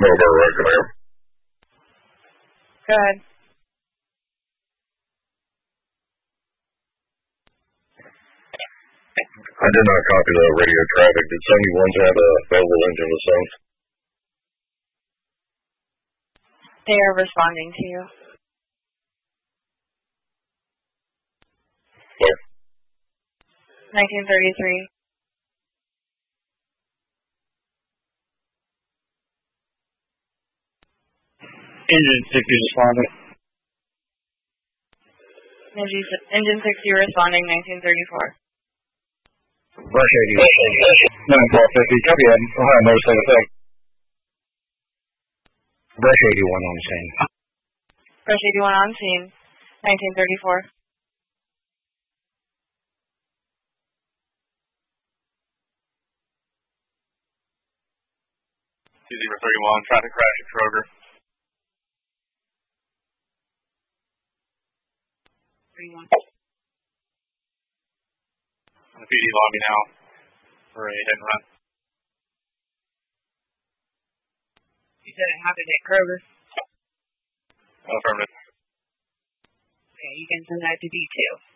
Mobile Reckoner. Good. I did not copy the radio traffic. Did Sunny once have a Belleville engine with songs? They are responding to you. What? 1933. Engine 60 responding. Engine 60 responding 1934. Brush 80. 9-1250. Copy that. Ohio motorcycle effect. Brush 81 on scene. Brush 81 on scene. 1934. C-031, traffic crash at Kroger. 31. On the PD lobby now for a hit and run. You said it happened at Kroger. Affirmative. Okay, you can send that to D2.